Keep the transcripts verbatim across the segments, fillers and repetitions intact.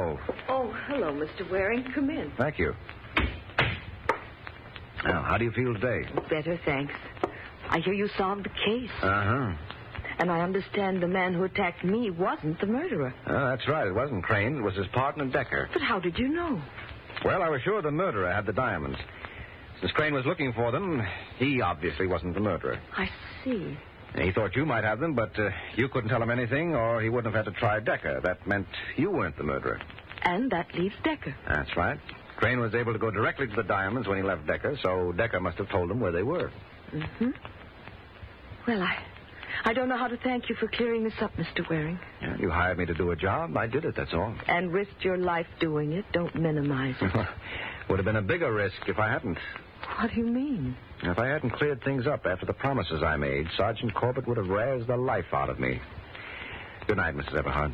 Oh. Oh, hello, Mister Waring. Come in. Thank you. Now, how do you feel today? Better, thanks. I hear you solved the case. Uh-huh. And I understand the man who attacked me wasn't the murderer. Uh, that's right. It wasn't Crane. It was his partner, Decker. But how did you know? Well, I was sure the murderer had the diamonds. Since Crane was looking for them, he obviously wasn't the murderer. I see. He thought you might have them, but uh, you couldn't tell him anything, or he wouldn't have had to try Decker. That meant you weren't the murderer. And that leaves Decker. That's right. Crane was able to go directly to the diamonds when he left Decker, so Decker must have told him where they were. Mm-hmm. Well, I... I don't know how to thank you for clearing this up, Mister Waring. Yeah, you hired me to do a job. I did it, that's all. And risked your life doing it. Don't minimize it. Would have been a bigger risk if I hadn't. What do you mean? If I hadn't cleared things up after the promises I made, Sergeant Corbett would have razzed the life out of me. Good night, Missus Everhard.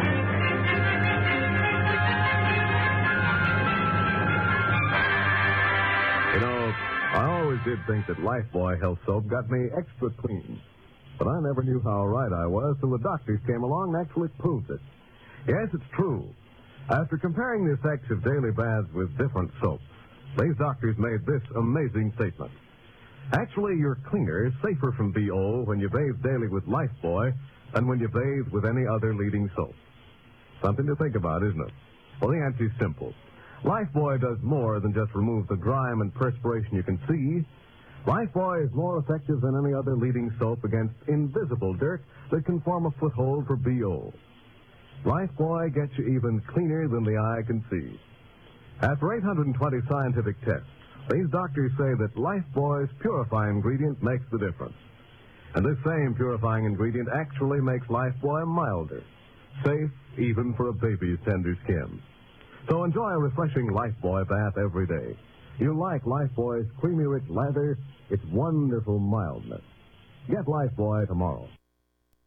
You know, I always did think that Lifebuoy Health Soap got me extra clean. But I never knew how right I was till the doctors came along and actually proved it. Yes, it's true. After comparing the effects of daily baths with different soaps, these doctors made this amazing statement. Actually, you're cleaner, safer from B O when you bathe daily with Lifebuoy than when you bathe with any other leading soap. Something to think about, isn't it? Well, the answer's simple. Lifebuoy does more than just remove the grime and perspiration you can see. Lifebuoy is more effective than any other leading soap against invisible dirt that can form a foothold for B O. Lifebuoy gets you even cleaner than the eye can see. After eight hundred twenty scientific tests, these doctors say that Lifebuoy's purifying ingredient makes the difference. And this same purifying ingredient actually makes Lifebuoy milder, safe even for a baby's tender skin. So enjoy a refreshing Lifebuoy bath every day. You'll like Lifebuoy's creamy rich lather, its wonderful mildness. Get Lifebuoy tomorrow.